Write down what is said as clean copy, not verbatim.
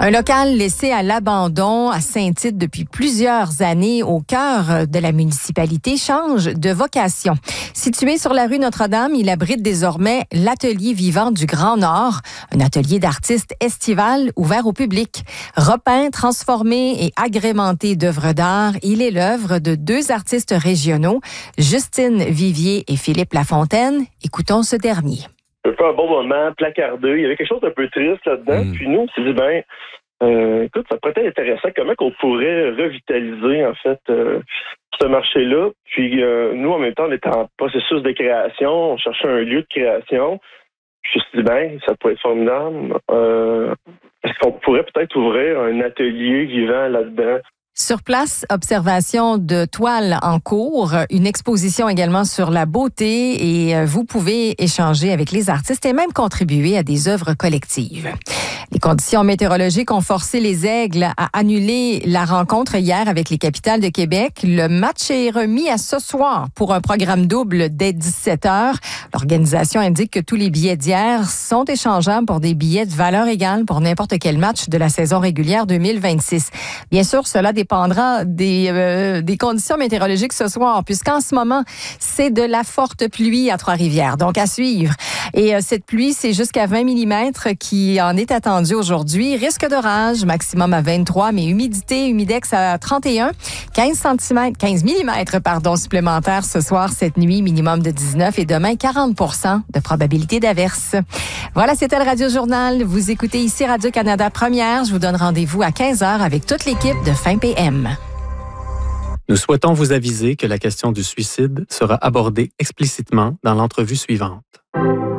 Un local laissé à l'abandon à Saint-Tite depuis plusieurs années au cœur de la municipalité change de vocation. Situé sur la rue Notre-Dame, il abrite désormais l'Atelier vivant du Grand Nord, un atelier d'artistes estival ouvert au public. Repeint, transformé et agrémenté d'œuvres d'art, il est l'œuvre de deux artistes régionaux, Justine Vivier et Philippe Lafontaine. Écoutons ce dernier. Un peu un bon moment, placardeux. Il y avait quelque chose d'un peu triste là-dedans. Puis nous, on s'est dit, écoute, ça pourrait être intéressant. Comment qu'on pourrait revitaliser, en fait, ce marché-là. Puis nous, en même temps, on était en processus de création. On cherchait un lieu de création. Puis je me suis dit, ça pourrait être formidable. Est-ce qu'on pourrait peut-être ouvrir un atelier vivant là-dedans? Sur place, observation de toiles en cours, une exposition également sur la beauté et vous pouvez échanger avec les artistes et même contribuer à des œuvres collectives. Les conditions météorologiques ont forcé les Aigles à annuler la rencontre hier avec les Capitales de Québec. Le match est remis à ce soir pour un programme double dès 17h. L'organisation indique que tous les billets d'hier sont échangeables pour des billets de valeur égale pour n'importe quel match de la saison régulière 2026. Bien sûr, cela dépendra des conditions météorologiques ce soir, puisqu'en ce moment, c'est de la forte pluie à Trois-Rivières. Donc, à suivre. Et cette pluie, c'est jusqu'à 20 mm qui en est attendue aujourd'hui. Risque d'orage, maximum à 23, mais humidex à 31. 15 mm supplémentaires ce soir, cette nuit, minimum de 19 et demain, 40 % de probabilité d'averse. Voilà, c'était le Radio Journal. Vous écoutez ici Radio-Canada Première. Je vous donne rendez-vous à 15h avec toute l'équipe de Fin PM. Nous souhaitons vous aviser que la question du suicide sera abordée explicitement dans l'entrevue suivante.